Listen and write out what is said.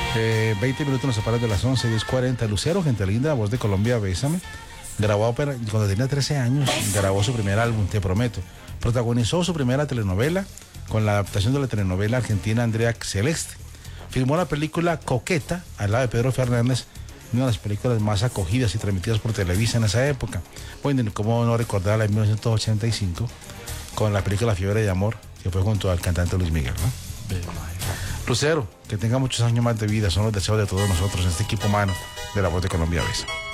20 minutos nos separan de las 11, 10:40. Lucero, gente linda, voz de Colombia, Bésame. Grabó ópera cuando tenía 13 años, grabó su primer álbum, Te Prometo. Protagonizó su primera telenovela con la adaptación de la telenovela argentina Andrea Celeste. Filmó la película Coqueta al lado de Pedro Fernández, una de las películas más acogidas y transmitidas por Televisa en esa época. Bueno, cómo no recordar la de 1985 con la película Fiebre de Amor, que fue junto al cantante Luis Miguel, ¿no? Lucero, que tenga muchos años más de vida, son los deseos de todos nosotros en este equipo humano de La Voz de Colombia. Besa.